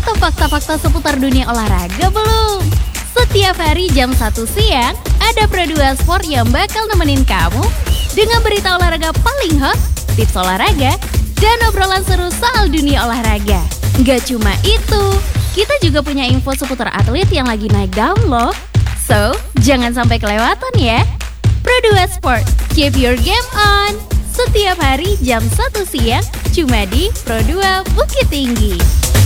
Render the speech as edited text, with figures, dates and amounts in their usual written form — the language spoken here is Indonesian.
atau fakta-fakta seputar dunia olahraga belum? Setiap hari jam 1 siang, ada Pro2 Sport yang bakal nemenin kamu dengan berita olahraga paling hot, tips olahraga, dan obrolan seru soal dunia olahraga. Gak cuma itu, kita juga punya info seputar atlet yang lagi naik daun loh. So, jangan sampai kelewatan ya. Pro2 Sport, keep your game on. Setiap hari jam 1 siang, cuma di Pro2 Bukit Tinggi.